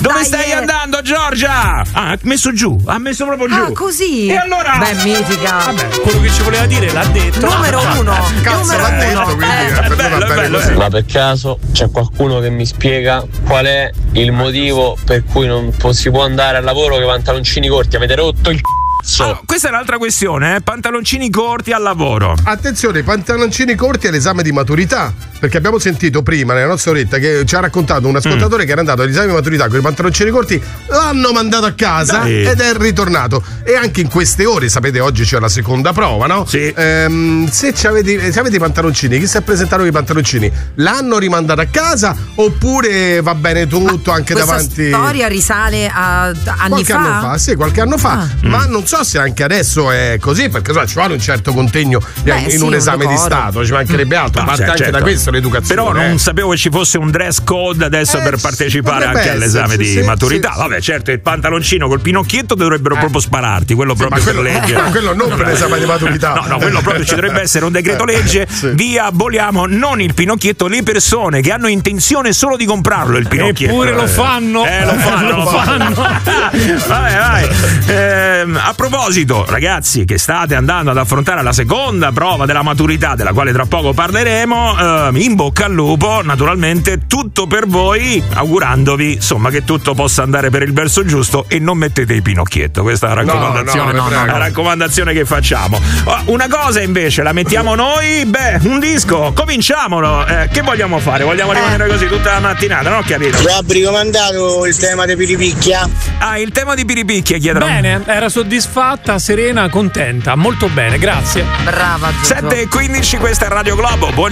Dove stai andando, Giorgia? Ha messo giù, ha messo proprio giù. Ah, così? E allora? Beh, mitica. Vabbè, quello che ci voleva dire l'ha detto. Numero uno. Cazzo, l'ha detto, quindi bello. Ma per caso c'è qualcuno che mi spiega qual è il motivo per cui non si può andare al lavoro con i pantaloncini corti? Avete rotto il Ah, questa è un'altra questione, pantaloncini corti al lavoro. Attenzione, i pantaloncini corti all'esame di maturità, perché abbiamo sentito prima nella nostra oretta che ci ha raccontato un ascoltatore che era andato all'esame di maturità con i pantaloncini corti, l'hanno mandato a casa ed è ritornato. E anche in queste ore, sapete, oggi c'è la seconda prova, no? Sì. Se avete i pantaloncini, chi si è presentato con i pantaloncini, l'hanno rimandato a casa oppure va bene tutto anche davanti? Questa storia risale a anni qualche anno fa, sì, qualche anno fa, ma non so se anche adesso è così, perché ci vuole un certo contegno in un esame di Stato, ci mancherebbe altro, parte anche da questo l'educazione. Però non sapevo che ci fosse un dress code adesso per partecipare anche all'esame di maturità. Vabbè, certo, il pantaloncino col pinocchietto dovrebbero proprio spararti, quello proprio per legge. Quello non per l'esame di maturità. No, quello proprio ci dovrebbe essere un decreto legge. Vi aboliamo non il pinocchietto, le persone che hanno intenzione solo di comprarlo il pinocchietto. Eppure lo fanno. Lo fanno. Vai. A proposito, ragazzi, che state andando ad affrontare la seconda prova della maturità, della quale tra poco parleremo, in bocca al lupo, naturalmente tutto per voi, augurandovi insomma che tutto possa andare per il verso giusto e non mettete il pinocchietto. Questa è la raccomandazione, la raccomandazione che facciamo. Una cosa invece la mettiamo noi, un disco, cominciamolo. Che vogliamo fare? Vogliamo rimanere così tutta la mattinata? Non ho capito. Gabri, comandato il tema di Piripicchia? Il tema di Piripicchia, chiedono. Bene, era soddisfatta, serena, contenta, molto bene, grazie. Brava. 7:15, questa è Radio Globo.